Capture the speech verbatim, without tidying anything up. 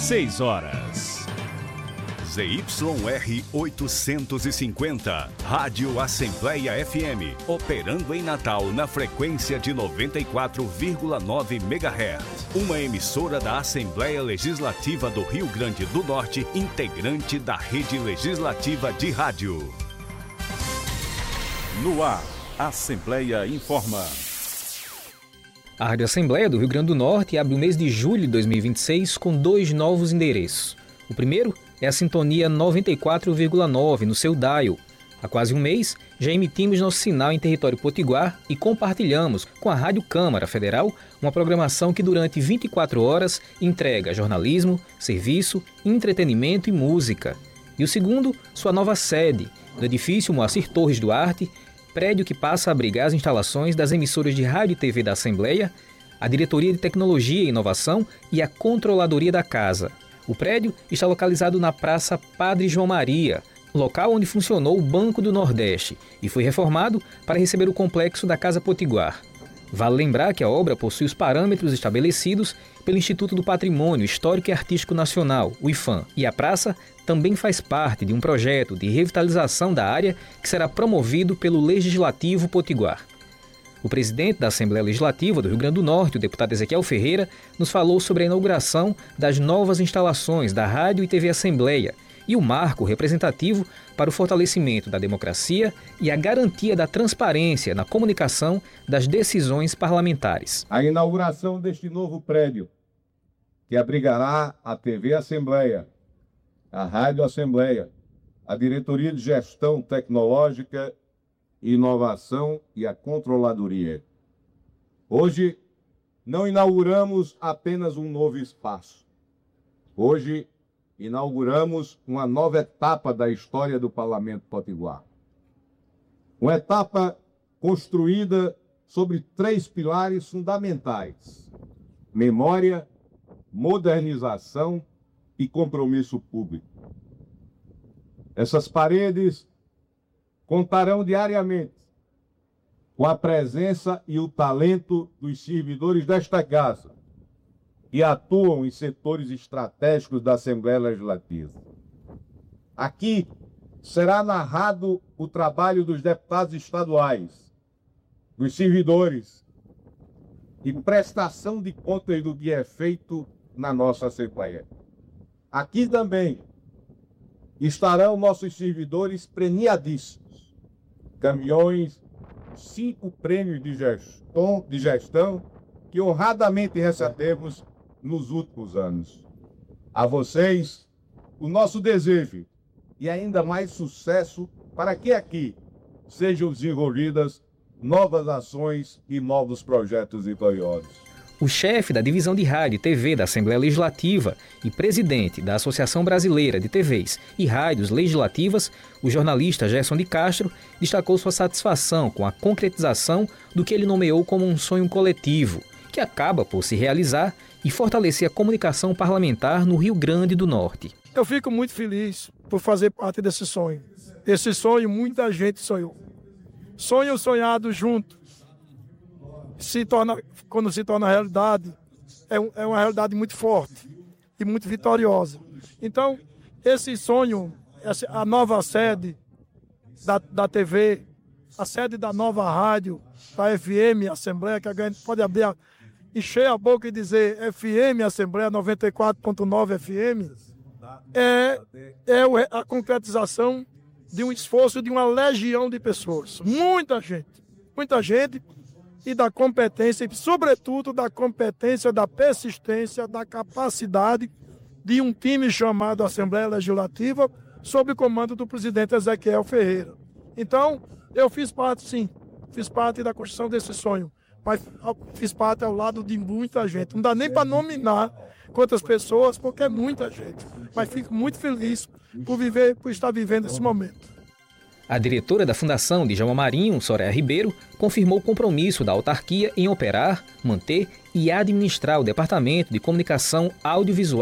seis horas. Z Y R oitocentos e cinquenta, Rádio Assembleia F M, operando em Natal na frequência de noventa e quatro vírgula nove megahertz. Uma emissora da Assembleia Legislativa do Rio Grande do Norte, integrante da Rede Legislativa de Rádio. No ar, Assembleia informa. A Rádio Assembleia do Rio Grande do Norte abre o mês de julho de dois mil e vinte e seis com dois novos endereços. O primeiro é a sintonia noventa e quatro vírgula nove no seu dial. Há quase um mês, já emitimos nosso sinal em território potiguar e compartilhamos com a Rádio Câmara Federal uma programação que durante vinte e quatro horas entrega jornalismo, serviço, entretenimento e música. E o segundo, sua nova sede, no edifício Moacir Torres Duarte, prédio que passa a abrigar as instalações das emissoras de rádio e T V da Assembleia, a Diretoria de Tecnologia e Inovação e a Controladoria da Casa. O prédio está localizado na Praça Padre João Maria, local onde funcionou o Banco do Nordeste, e foi reformado para receber o complexo da Casa Potiguar. Vale lembrar que a obra possui os parâmetros estabelecidos pelo Instituto do Patrimônio Histórico e Artístico Nacional, o IFAM, e a praça também faz parte de um projeto de revitalização da área que será promovido pelo Legislativo Potiguar. O presidente da Assembleia Legislativa do Rio Grande do Norte, o deputado Ezequiel Ferreira, nos falou sobre a inauguração das novas instalações da Rádio e T V Assembleia e o marco representativo para o fortalecimento da democracia e a garantia da transparência na comunicação das decisões parlamentares. A inauguração deste novo prédio, que abrigará a T V Assembleia, a Rádio Assembleia, a Diretoria de Gestão Tecnológica, Inovação e a Controladoria. Hoje, não inauguramos apenas um novo espaço. Hoje, inauguramos uma nova etapa da história do Parlamento Potiguar. Uma etapa construída sobre três pilares fundamentais: memória, modernização e compromisso público. Essas paredes contarão diariamente com a presença e o talento dos servidores desta casa, que atuam em setores estratégicos da Assembleia Legislativa. Aqui será narrado o trabalho dos deputados estaduais, dos servidores e prestação de contas do que é feito na nossa Assembleia. Aqui também estarão nossos servidores premiadíssimos, caminhões, cinco prêmios de gestão, de gestão que honradamente recebemos nos últimos anos. A vocês, o nosso desejo e ainda mais sucesso para que aqui sejam desenvolvidas novas ações e novos projetos vitoriosos. O chefe da Divisão de Rádio e T V da Assembleia Legislativa e presidente da Associação Brasileira de T Vs e Rádios Legislativas, o jornalista Gerson de Castro, destacou sua satisfação com a concretização do que ele nomeou como um sonho coletivo, que acaba por se realizar e fortalecer a comunicação parlamentar no Rio Grande do Norte. Eu fico muito feliz por fazer parte desse sonho. Esse sonho muita gente sonhou. Sonho sonhado junto. Se torna, quando se torna realidade, é, um, é uma realidade muito forte e muito vitoriosa. Então, esse sonho, essa, a nova sede da, da T V, a sede da nova rádio, da F M Assembleia, que a gente pode abrir, a, encher a boca e dizer F M Assembleia noventa e quatro ponto nove F M, é, é a concretização de um esforço de uma legião de pessoas. Muita gente, muita gente, e da competência, e sobretudo da competência, da persistência, da capacidade de um time chamado Assembleia Legislativa, sob o comando do presidente Ezequiel Ferreira. Então, eu fiz parte, sim, fiz parte da construção desse sonho, mas fiz parte ao lado de muita gente. Não dá nem para nominar quantas pessoas, porque é muita gente. Mas fico muito feliz por viver, por estar vivendo esse momento. A diretora da Fundação Djalma Marinho, Soraya Ribeiro, confirmou o compromisso da autarquia em operar, manter e administrar o Departamento de Comunicação Audiovisual